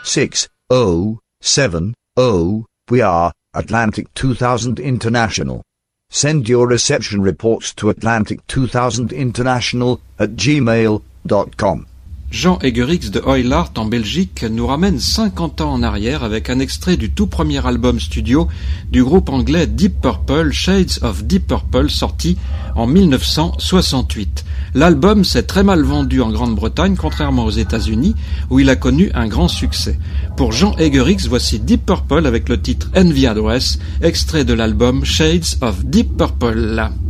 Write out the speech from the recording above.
6070. We are Atlantic 2000 International. Send your reception reports to atlantic2000international@gmail.com. Jean Egerix de Oilart en Belgique nous ramène 50 ans en arrière avec un extrait du tout premier album studio du groupe anglais Deep Purple, Shades of Deep Purple, sorti en 1968. L'album s'est très mal vendu en Grande-Bretagne, contrairement aux États-Unis, où il a connu un grand succès. Pour Jean Egerix, voici Deep Purple avec le titre Envy Address, extrait de l'album Shades of Deep Purple.